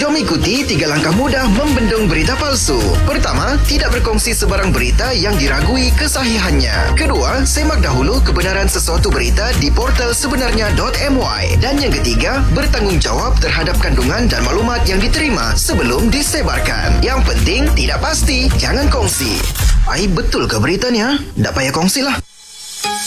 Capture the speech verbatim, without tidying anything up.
Jom ikuti tiga langkah mudah membendung berita palsu. Pertama, tidak berkongsi sebarang berita yang diragui kesahihannya. Kedua, semak dahulu kebenaran sesuatu berita di portal sebenarnya dot my. Dan yang ketiga, bertanggungjawab terhadap kandungan dan maklumat yang diterima sebelum disebarkan. Yang penting, tidak pasti, jangan kongsi. Ai, betul ke beritanya? Tak payah kongsilah.